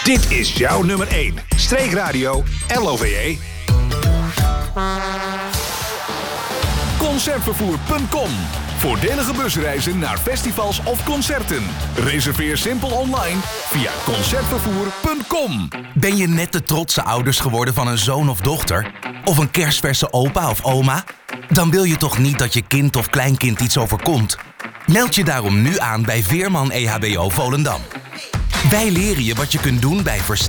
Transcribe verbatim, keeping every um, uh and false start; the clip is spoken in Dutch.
Dit is jouw nummer één. Streekradio L O V E. Concertvervoer punt com. Voordelige busreizen naar festivals of concerten. Reserveer simpel online via concertvervoer punt com. Ben je net de trotse ouders geworden van een zoon of dochter? Of een kerstverse opa of oma? Dan wil je toch niet dat je kind of kleinkind iets overkomt? Meld je daarom nu aan bij Veerman E H B O Volendam. Wij leren je wat je kunt doen bij versterking